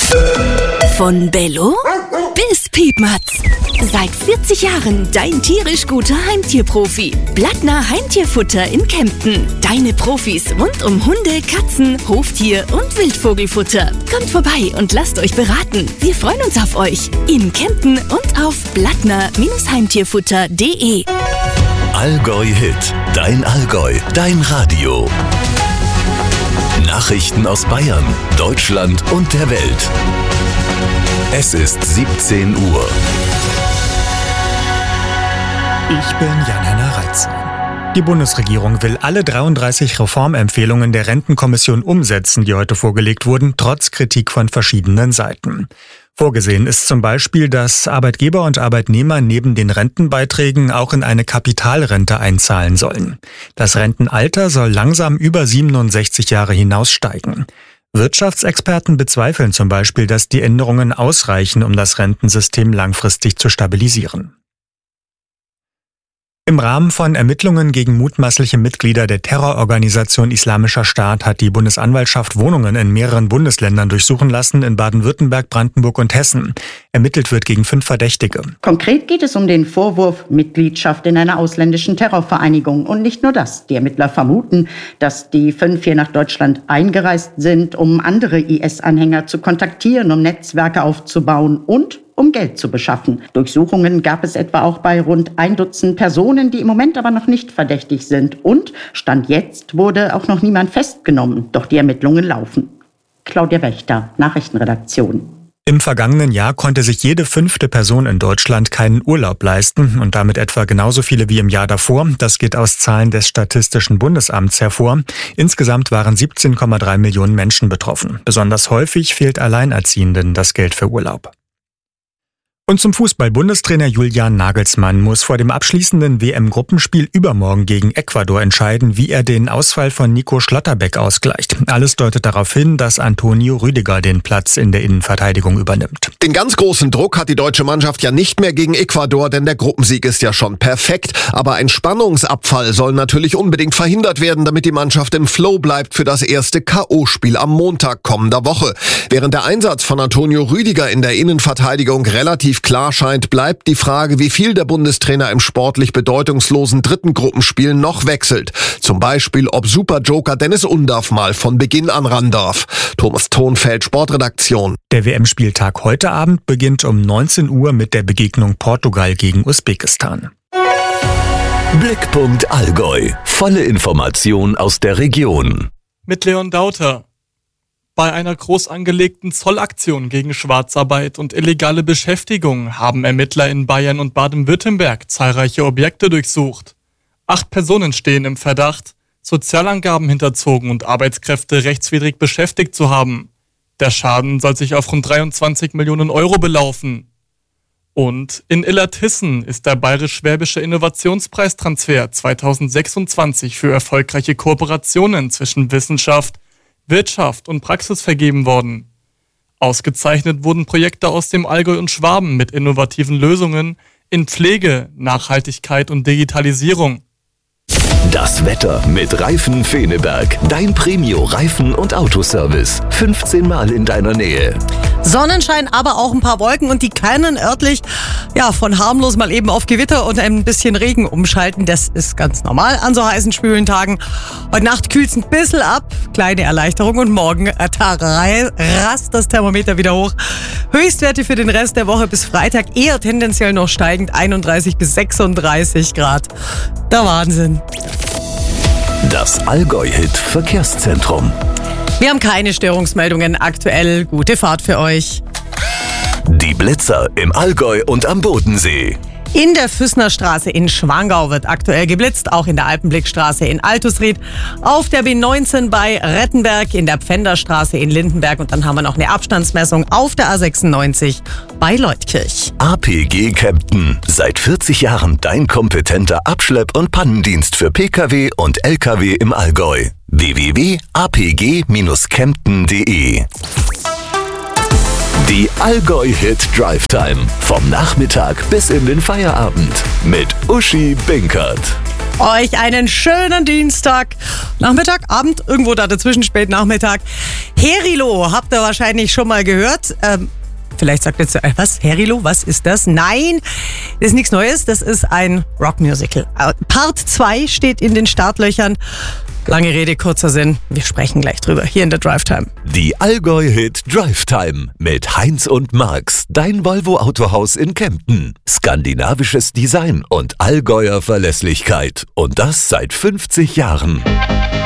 Von Bello bis Piepmatz. Seit 40 Jahren dein tierisch guter Heimtierprofi. Blattner Heimtierfutter in Kempten. Deine Profis rund um Hunde, Katzen, Hoftier und Wildvogelfutter. Kommt vorbei und lasst euch beraten. Wir freuen uns auf euch. In Kempten und auf blattner-heimtierfutter.de. Allgäu Hit. Dein Allgäu. Dein Radio. Nachrichten aus Bayern, Deutschland und der Welt. Es ist 17 Uhr. Ich bin Jan-Henner Reitze. Die Bundesregierung will alle 33 Reformempfehlungen der Rentenkommission umsetzen, die heute vorgelegt wurden, trotz Kritik von verschiedenen Seiten. Vorgesehen ist zum Beispiel, dass Arbeitgeber und Arbeitnehmer neben den Rentenbeiträgen auch in eine Kapitalrente einzahlen sollen. Das Rentenalter soll langsam über 67 Jahre hinaus steigen. Wirtschaftsexperten bezweifeln zum Beispiel, dass die Änderungen ausreichen, um das Rentensystem langfristig zu stabilisieren. Im Rahmen von Ermittlungen gegen mutmaßliche Mitglieder der Terrororganisation Islamischer Staat hat die Bundesanwaltschaft Wohnungen in mehreren Bundesländern durchsuchen lassen, in Baden-Württemberg, Brandenburg und Hessen. Ermittelt wird gegen 5 Verdächtige. Konkret geht es um den Vorwurf Mitgliedschaft in einer ausländischen Terrorvereinigung. Und nicht nur das. Die Ermittler vermuten, dass die 5 hier nach Deutschland eingereist sind, um andere IS-Anhänger zu kontaktieren, um Netzwerke aufzubauen und um Geld zu beschaffen. Durchsuchungen gab es etwa auch bei rund 1 Dutzend Personen, die im Moment aber noch nicht verdächtig sind. Und Stand jetzt wurde auch noch niemand festgenommen. Doch die Ermittlungen laufen. Claudia Wächter, Nachrichtenredaktion. Im vergangenen Jahr konnte sich jede 5. Person in Deutschland keinen Urlaub leisten und damit etwa genauso viele wie im Jahr davor. Das geht aus Zahlen des Statistischen Bundesamts hervor. Insgesamt waren 17,3 Millionen Menschen betroffen. Besonders häufig fehlt Alleinerziehenden das Geld für Urlaub. Und zum Fußball. Bundestrainer Julian Nagelsmann muss vor dem abschließenden WM-Gruppenspiel übermorgen gegen Ecuador entscheiden, wie er den Ausfall von Nico Schlotterbeck ausgleicht. Alles deutet darauf hin, dass Antonio Rüdiger den Platz in der Innenverteidigung übernimmt. Den ganz großen Druck hat die deutsche Mannschaft ja nicht mehr gegen Ecuador, denn der Gruppensieg ist ja schon perfekt. Aber ein Spannungsabfall soll natürlich unbedingt verhindert werden, damit die Mannschaft im Flow bleibt für das erste K.O.-Spiel am Montag kommender Woche. Während der Einsatz von Antonio Rüdiger in der Innenverteidigung relativ klar scheint, bleibt die Frage, wie viel der Bundestrainer im sportlich bedeutungslosen 3. Gruppenspiel noch wechselt. Zum Beispiel, ob Superjoker Dennis Undaff mal von Beginn an ran darf. Thomas Thonfeld, Sportredaktion. Der WM-Spieltag heute Abend beginnt um 19 Uhr mit der Begegnung Portugal gegen Usbekistan. Blickpunkt Allgäu. Volle Information aus der Region. Mit Leon Dauter. Bei einer groß angelegten Zollaktion gegen Schwarzarbeit und illegale Beschäftigung haben Ermittler in Bayern und Baden-Württemberg zahlreiche Objekte durchsucht. 8 Personen stehen im Verdacht, Sozialangaben hinterzogen und Arbeitskräfte rechtswidrig beschäftigt zu haben. Der Schaden soll sich auf rund 23 Millionen Euro belaufen. Und in Illertissen ist der Bayerisch-Schwäbische Innovationspreistransfer 2026 für erfolgreiche Kooperationen zwischen Wissenschaft, Wirtschaft und Praxis vergeben worden. Ausgezeichnet wurden Projekte aus dem Allgäu und Schwaben mit innovativen Lösungen in Pflege, Nachhaltigkeit und Digitalisierung. Das Wetter mit Reifen Feneberg. Dein Premio-Reifen- und Autoservice. 15 Mal in deiner Nähe. Sonnenschein, aber auch ein paar Wolken und die können örtlich von harmlos mal eben auf Gewitter und ein bisschen Regen umschalten. Das ist ganz normal an so heißen, schwülen Tagen. Heute Nacht kühlt es ein bisschen ab, kleine Erleichterung und morgen rast das Thermometer wieder hoch. Höchstwerte für den Rest der Woche bis Freitag eher tendenziell noch steigend, 31 bis 36 Grad. Der Wahnsinn. Das Allgäu-Hit Verkehrszentrum. Wir haben keine Störungsmeldungen aktuell. Gute Fahrt für euch. Die Blitzer im Allgäu und am Bodensee. In der Füßnerstraße in Schwangau wird aktuell geblitzt, auch in der Alpenblickstraße in Altusried, auf der B19 bei Rettenberg, in der Pfänderstraße in Lindenberg und dann haben wir noch eine Abstandsmessung auf der A96 bei Leutkirch. APG Kempten. Seit 40 Jahren dein kompetenter Abschlepp- und Pannendienst für Pkw und Lkw im Allgäu. www.apg-kempten.de. Die Allgäu-Hit Drive Time. Vom Nachmittag bis in den Feierabend. Mit Uschi Binkert. Euch einen schönen Dienstag, Nachmittag, Abend, irgendwo da dazwischen, spät Nachmittag. Herilo, habt ihr wahrscheinlich schon mal gehört. Vielleicht sagt jetzt, was, Herilo, was ist das? Nein, das ist nichts Neues, das ist ein Rockmusical. Part 2 steht in den Startlöchern. Lange Rede, kurzer Sinn, wir sprechen gleich drüber, hier in der Drive-Time. Die Allgäu-Hit Drive-Time mit Heinz und Marx, dein Volvo-Autohaus in Kempten. Skandinavisches Design und Allgäuer Verlässlichkeit. Und das seit 50 Jahren.